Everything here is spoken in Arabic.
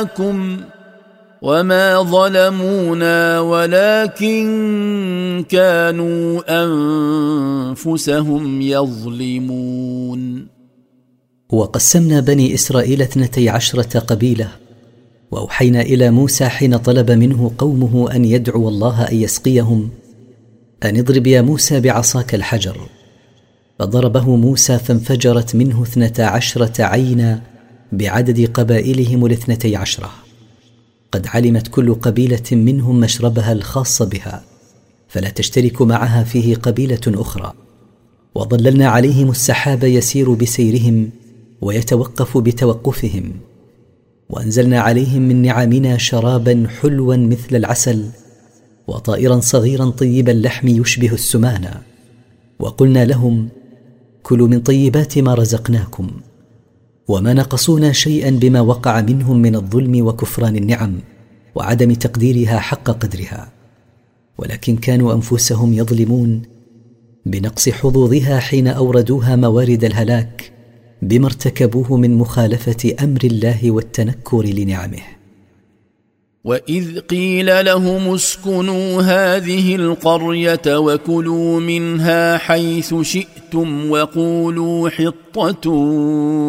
وما ظلمونا ولكن كانوا أنفسهم يظلمون. وقسمنا بني إسرائيل 12 قبيلة، وأوحينا إلى موسى حين طلب منه قومه أن يدعوا الله أن يسقيهم أن اضرب يا موسى بعصاك الحجر، فضربه موسى فانفجرت منه 12 عينا بعدد قبائلهم 12. قد علمت كل قبيلة منهم مشربها الخاص بها، فلا تشترك معها فيه قبيلة أخرى. وظللنا عليهم السحاب يسير بسيرهم ويتوقف بتوقفهم، وأنزلنا عليهم من نعمنا شرابا حلوا مثل العسل، وطائرا صغيرا طيب اللحم يشبه السمان. وقلنا لهم كلوا من طيبات ما رزقناكم، وما نقصونا شيئا بما وقع منهم من الظلم وكفران النعم وعدم تقديرها حق قدرها، ولكن كانوا أنفسهم يظلمون بنقص حظوظها حين أوردوها موارد الهلاك بما ارتكبوه من مخالفة أمر الله والتنكر لنعمه. وإذ قيل لهم اسكنوا هذه القرية وكلوا منها حيث شئتم وقولوا حطة